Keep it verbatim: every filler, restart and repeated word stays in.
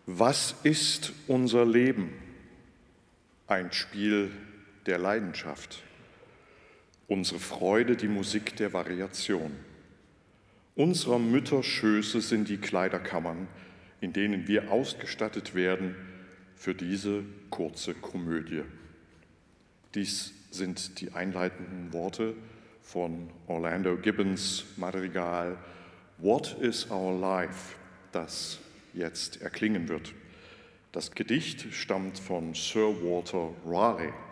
Was ist unser Leben? Ein Spiel der Leidenschaft. Unsere Freude die Musik der Variation. Unserer Mütter Schöße sind die Kleiderkammern, in denen wir ausgestattet werden für diese kurze Komödie. Dies sind die einleitenden Worte von Orlando Gibbons Madrigal What is Our Life?, das jetzt erklingen wird. Das Gedicht stammt von Sir Walter Raleigh.